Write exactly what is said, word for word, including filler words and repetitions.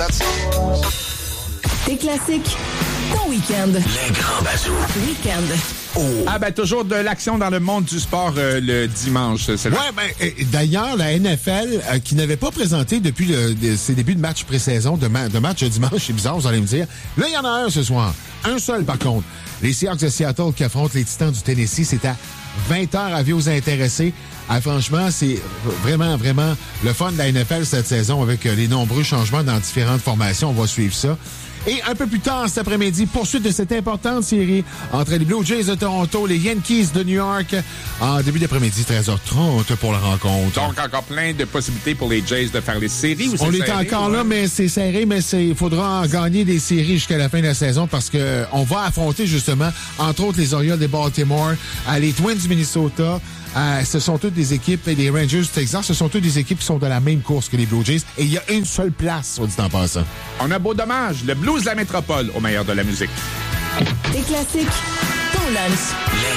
Tes classiques, ton week-end. Les grands bazous. Week-end. Oh. Ah ben toujours de l'action dans le monde du sport euh, le dimanche. C'est ouais, ben euh, d'ailleurs, la N F L, euh, qui n'avait pas présenté depuis le, de, ses débuts de match pré-saison, de, ma, de match dimanche, c'est bizarre, vous allez me dire. Là, il y en a un ce soir. Un seul, par contre. Les Seahawks de Seattle qui affrontent les Titans du Tennessee, c'est à vingt heures, avis aux intéressés. Ah, franchement, c'est vraiment, vraiment le fun de la N F L cette saison avec les nombreux changements dans différentes formations. On va suivre ça. Et un peu plus tard cet après-midi, poursuite de cette importante série entre les Blue Jays de Toronto, les Yankees de New York, en début d'après-midi, treize heures trente pour la rencontre. Donc, encore plein de possibilités pour les Jays de faire les séries. Ou On c'est est serré, encore ouais? là, mais c'est serré, mais il faudra en gagner des séries jusqu'à la fin de la saison parce que on va affronter justement, entre autres, les Orioles de Baltimore, euh, les Twins du Minnesota. Euh, ce sont toutes des équipes, et les Rangers du Texas, ce sont toutes des équipes qui sont dans la même course que les Blue Jays. Et il y a une seule place, soit dit en passant. On a beau dommage, le blues de la métropole au meilleur de la musique. Tes classiques, ton lunch.